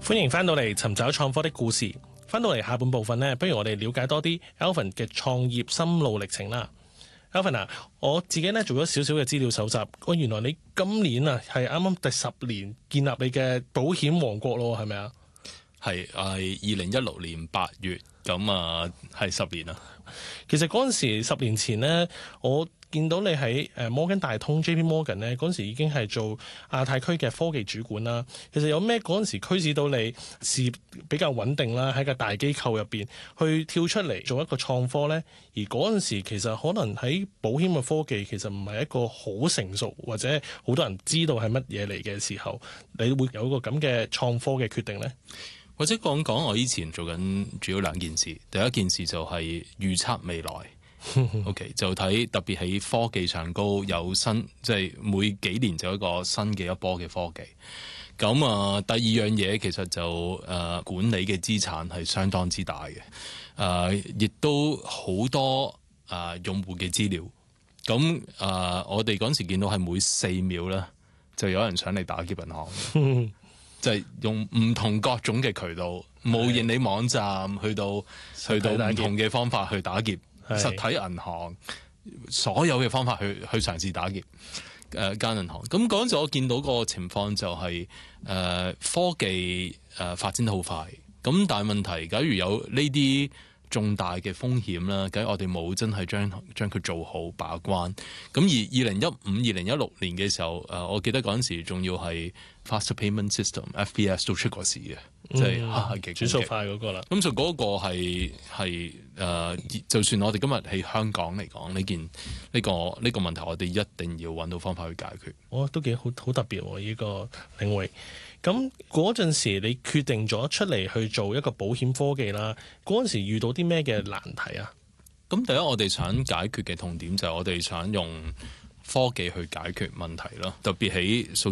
歡迎翻到嚟尋找創科的故事。翻到嚟下半部分呢，不如我哋了解多啲 Alvin 嘅創業心路歷程啦。Alvin 啊，我自己呢做咗少少嘅資料搜集，原來你今年啊係啱啱第10年建立你嘅保險王國咯，係咪啊？ 係2016年8月，咁係10年啦。 其實嗰陣時10年前呢，我見到你喺摩根大通 JP Morgan 呢，嗰陣時已經係做亞太區嘅科技主管啦。其實有咩嗰陣時驅使到你事業比較穩定啦，喺個大機構入邊去跳出嚟做一個創科呢？而嗰陣時其實可能喺保險嘅科技其實唔係一個好成熟或者好多人知道係乜嘢嚟嘅時候，你會有一個咁嘅創科嘅決定呢？ 或者講我以前做緊主要2件事，第一件事就係預測未來。OK， 就睇特別喺科技上高有新，即係每幾年就有一個新嘅一波嘅科技。咁第二樣嘢其實就管理嘅資產係相當之大嘅，亦都好多用戶嘅資料。咁我哋嗰陣時見到係每4秒咧就有人上嚟打劫銀行。就係用唔同各種嘅渠道，無形理網站去到唔同嘅方法去打劫實體銀行，所有嘅方法去嘗試打劫間銀行。咁嗰陣時我見到個情況就係科技發展得好快，咁但係問題，假如有呢啲重大嘅風險啦，咁我哋冇真係將佢做好把關。咁而2015、2016年嘅時候，我記得嗰陣時仲要係 Faster Payment System (FPS) 都出過事嘅，即係轉數快嗰個啦。 咁就嗰個係就算我哋今日喺香港嚟講，呢個問題，我哋一定要揾到方法去解決。 都幾好特別喎，呢個領域。咁嗰陣時，你決定咗出嚟去做一個保險科技啦。嗰陣時遇到啲咩嘅難題啊？ 咁第一，我哋想解決嘅痛點就係我哋想用科技去解決問題咯，特別喺